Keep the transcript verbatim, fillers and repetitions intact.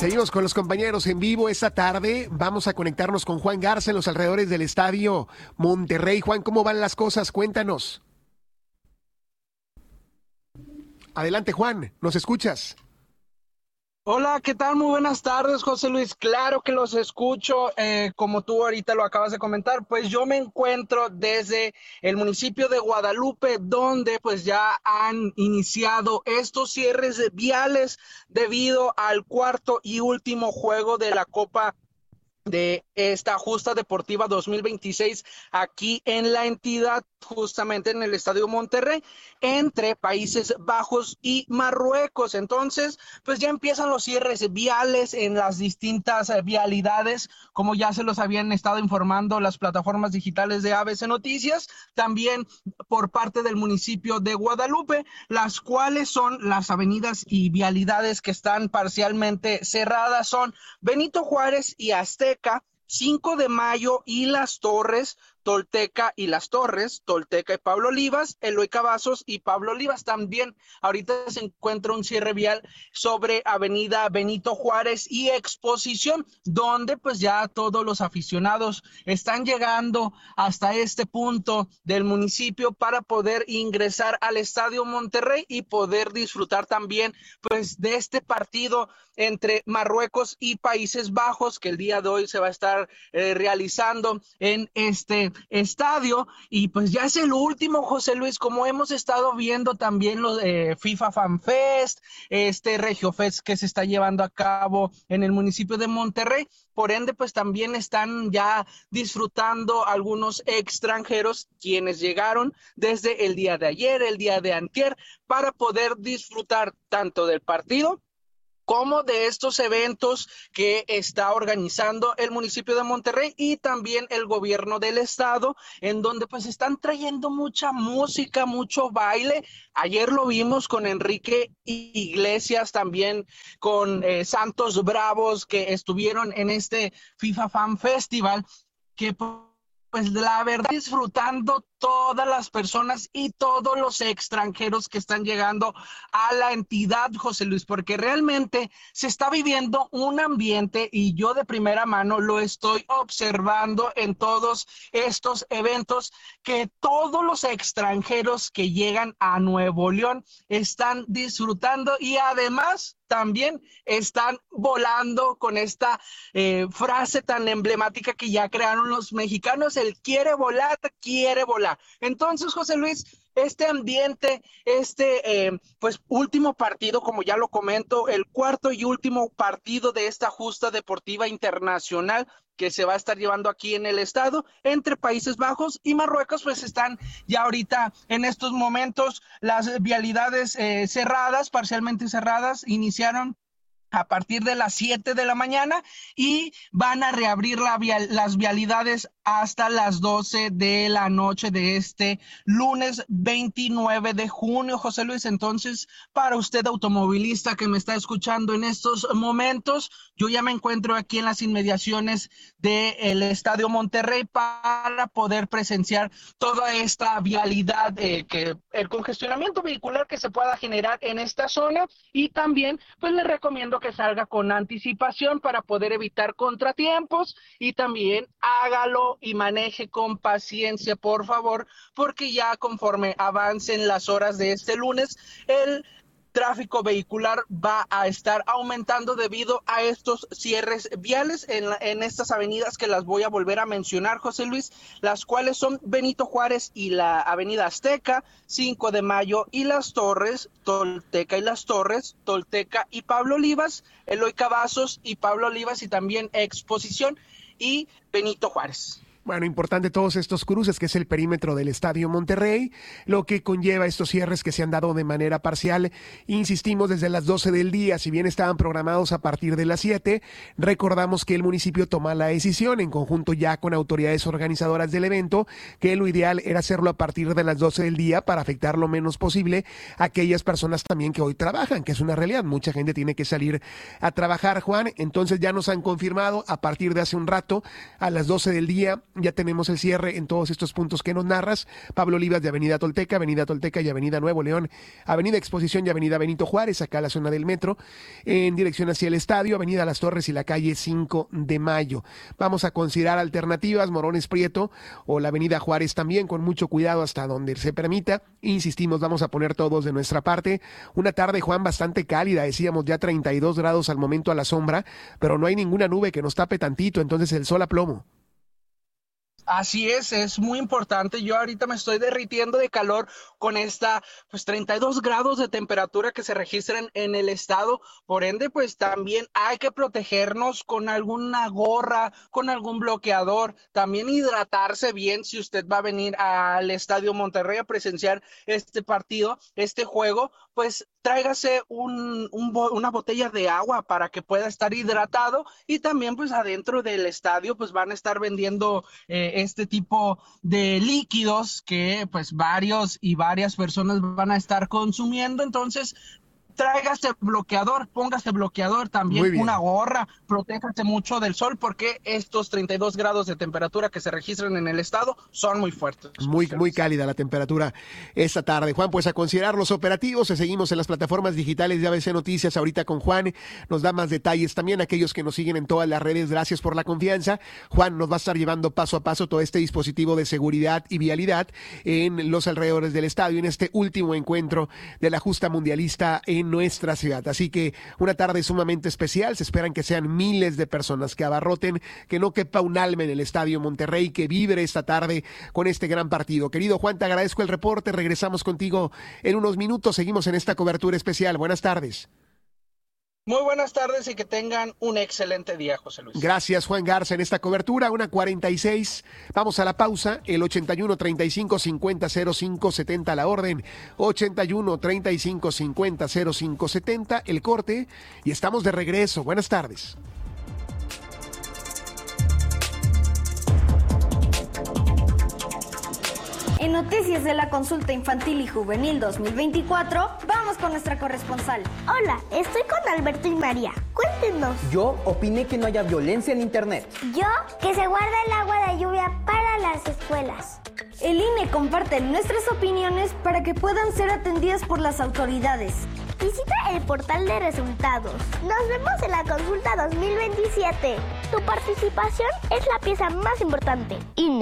Seguimos con los compañeros en vivo esta tarde. Vamos a conectarnos con Juan Garza en los alrededores del Estadio Monterrey. Juan, ¿cómo van las cosas? Cuéntanos. Adelante, Juan, ¿nos escuchas? Hola, ¿qué tal? Muy buenas tardes, José Luis. Claro que los escucho, eh, como tú ahorita lo acabas de comentar, pues yo me encuentro desde el municipio de Guadalupe, donde pues ya han iniciado estos cierres viales debido al cuarto y último juego de la Copa de esta justa deportiva dos mil veintiséis aquí en la entidad, justamente en el Estadio Monterrey, entre Países Bajos y Marruecos. Entonces, pues ya empiezan los cierres viales en las distintas eh, vialidades, como ya se los habían estado informando las plataformas digitales de A B C Noticias, también por parte del municipio de Guadalupe, las cuales son las avenidas y vialidades que están parcialmente cerradas, son Benito Juárez y Azteca, cinco de mayo y Las Torres, Tolteca y Las Torres, Tolteca y Pablo Olivas, Eloy Cavazos y Pablo Olivas. También ahorita se encuentra un cierre vial sobre Avenida Benito Juárez y Exposición, donde pues ya todos los aficionados están llegando hasta este punto del municipio para poder ingresar al Estadio Monterrey y poder disfrutar también pues de este partido entre Marruecos y Países Bajos, que el día de hoy se va a estar eh, realizando en este estadio. Y pues ya es el último, José Luis, como hemos estado viendo también los eh, FIFA Fan Fest, este Regio Fest que se está llevando a cabo en el municipio de Monterrey. Por ende, pues también están ya disfrutando algunos extranjeros quienes llegaron desde el día de ayer, el día de antier, para poder disfrutar tanto del partido como de estos eventos que está organizando el municipio de Monterrey y también el gobierno del estado, en donde pues están trayendo mucha música, mucho baile. Ayer lo vimos con Enrique Iglesias, también con eh, Santos Bravos, que estuvieron en este FIFA Fan Festival, que pues la verdad disfrutando todas las personas y todos los extranjeros que están llegando a la entidad, José Luis, porque realmente se está viviendo un ambiente y yo de primera mano lo estoy observando en todos estos eventos, que todos los extranjeros que llegan a Nuevo León están disfrutando y además también están volando con esta eh, frase tan emblemática que ya crearon los mexicanos: el quiere volar, quiere volar. Entonces, José Luis, este ambiente, este eh, pues último partido, como ya lo comento, el cuarto y último partido de esta justa deportiva internacional que se va a estar llevando aquí en el estado entre Países Bajos y Marruecos, pues están ya ahorita en estos momentos las vialidades eh, cerradas, parcialmente cerradas, iniciaron a partir de las siete de la mañana y van a reabrir la vial, las vialidades hasta las doce de la noche de este lunes veintinueve de junio, José Luis. Entonces, para usted automovilista que me está escuchando en estos momentos, yo ya me encuentro aquí en las inmediaciones del Estadio Monterrey para poder presenciar toda esta vialidad, eh, que el congestionamiento vehicular que se pueda generar en esta zona, y también pues le recomiendo que salga con anticipación para poder evitar contratiempos, y también hágalo y maneje con paciencia, por favor, porque ya conforme avancen las horas de este lunes, el tráfico vehicular va a estar aumentando debido a estos cierres viales en, la, en estas avenidas que las voy a volver a mencionar, José Luis, las cuales son Benito Juárez y la Avenida Azteca, cinco de mayo y Las Torres, Tolteca y Las Torres, Tolteca y Pablo Olivas, Eloy Cavazos y Pablo Olivas, y también Exposición y Benito Juárez. Bueno, importante todos estos cruces, que es el perímetro del Estadio Monterrey, lo que conlleva estos cierres que se han dado de manera parcial. Insistimos, desde las doce del día, si bien estaban programados a partir de las siete, recordamos que el municipio toma la decisión, en conjunto ya con autoridades organizadoras del evento, que lo ideal era hacerlo a partir de las doce del día para afectar lo menos posible a aquellas personas también que hoy trabajan, que es una realidad. Mucha gente tiene que salir a trabajar, Juan. Entonces ya nos han confirmado a partir de hace un rato, a las doce del día, ya tenemos el cierre en todos estos puntos que nos narras. Pablo Olivas de Avenida Tolteca, Avenida Tolteca y Avenida Nuevo León, Avenida Exposición y Avenida Benito Juárez, acá la zona del metro, en dirección hacia el estadio, Avenida Las Torres y la calle cinco de mayo. Vamos a considerar alternativas, Morones Prieto o la Avenida Juárez también, con mucho cuidado hasta donde se permita. Insistimos, vamos a poner todos de nuestra parte. Una tarde, Juan, bastante cálida, decíamos ya treinta y dos grados al momento a la sombra, pero no hay ninguna nube que nos tape tantito, entonces el sol a plomo. Así es, es muy importante. Yo ahorita me estoy derritiendo de calor con esta, pues treinta y dos grados de temperatura que se registran en el estado. Por ende, pues también hay que protegernos con alguna gorra, con algún bloqueador. También hidratarse bien si usted va a venir al Estadio Monterrey a presenciar este partido, este juego. Pues tráigase un, un, una botella de agua para que pueda estar hidratado, y también pues adentro del estadio pues van a estar vendiendo eh, este tipo de líquidos que pues varios y varias personas van a estar consumiendo. Entonces tráigase bloqueador, póngase bloqueador también, una gorra, protéjase mucho del sol, porque estos treinta y dos grados de temperatura que se registran en el estado son muy fuertes. Muy, muy cálida la temperatura esta tarde. Juan, pues a considerar los operativos, seguimos en las plataformas digitales de A B C Noticias ahorita con Juan, nos da más detalles también, aquellos que nos siguen en todas las redes, gracias por la confianza. Juan nos va a estar llevando paso a paso todo este dispositivo de seguridad y vialidad en los alrededores del estadio, en este último encuentro de la justa mundialista en nuestra ciudad. Así que una tarde sumamente especial, se esperan que sean miles de personas que abarroten, que no quepa un alma en el Estadio Monterrey, que vibre esta tarde con este gran partido. Querido Juan, te agradezco el reporte, regresamos contigo en unos minutos, seguimos en esta cobertura especial. Buenas tardes. Muy buenas tardes y que tengan un excelente día, José Luis. Gracias, Juan Garza, en esta cobertura, una cuarenta y seis. Vamos a la pausa, el ochenta y uno, treinta y cinco, cincuenta, cero cinco, setenta, la orden, ochenta y uno, treinta y cinco, cincuenta, cero cinco, setenta, el corte, y estamos de regreso. Buenas tardes. En Noticias de la Consulta Infantil y Juvenil dos mil veinticuatro, vamos con nuestra corresponsal. Hola, estoy con Alberto y María. Cuéntenos. Yo opiné que no haya violencia en Internet. Yo, que se guarda el agua de lluvia para las escuelas. El I N E comparte nuestras opiniones para que puedan ser atendidas por las autoridades. Visita el portal de resultados. Nos vemos en la consulta dos mil veintisiete. Tu participación es la pieza más importante. I N E.